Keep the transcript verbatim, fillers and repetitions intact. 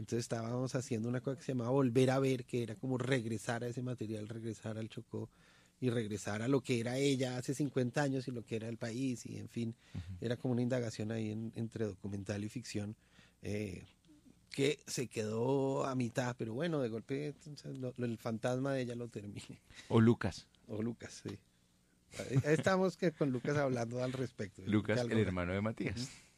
Entonces estábamos haciendo una cosa que se llamaba Volver a Ver, que era como regresar a ese material, regresar al Chocó y regresar a lo que era ella hace cincuenta años y lo que era el país, y en fin, uh-huh. Era como una indagación ahí en, entre documental y ficción, eh, que se quedó a mitad, pero bueno, de golpe entonces, lo, lo, el fantasma de ella lo termine. O Lucas. O Lucas, sí. Estamos que con Lucas hablando al respecto. Lucas, el hermano de Matías. Uh-huh.